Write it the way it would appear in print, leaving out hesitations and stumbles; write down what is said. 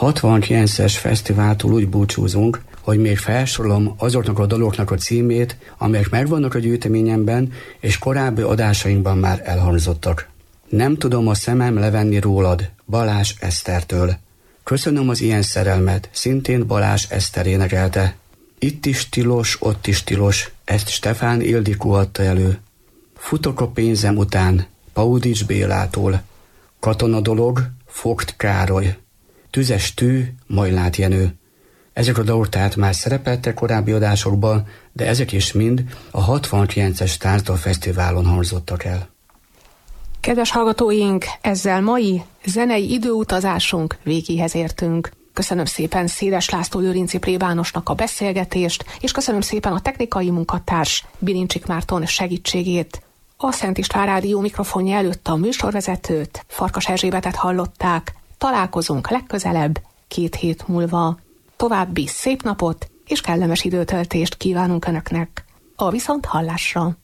69-es fesztiváltól úgy búcsúzunk, hogy még felsorolom azoknak a daloknak a címét, amelyek megvannak a gyűjteményemben, és korábbi adásainkban már elhangzottak. Nem tudom a szemem levenni rólad, Balázs Esztertől. Köszönöm az ilyen szerelmet, szintén Balázs Eszter énekelte. Itt is tilos, ott is tilos, ezt Stefán Ildikó adta elő. Futok a pénzem után, Paudics Bélától. Katona dolog, Vogt Károly. Tüzes tű, Majlát Jenő. Ezek a dalok tehát már szerepeltek korábbi adásokban, de ezek is mind a 69-es Tánzdal Fesztiválon hangzottak el. Kedves hallgatóink, ezzel mai zenei időutazásunk végéhez értünk. Köszönöm szépen Széles László Lőrinci plébánosnak a beszélgetést, és köszönöm szépen a technikai munkatárs Bilincsik Márton segítségét. A Szent István Rádió mikrofonja előtt a műsorvezetőt, Farkas Erzsébetet hallották. Találkozunk legközelebb 2 hét múlva. További szép napot és kellemes időtöltést kívánunk Önöknek. A viszonthallásra!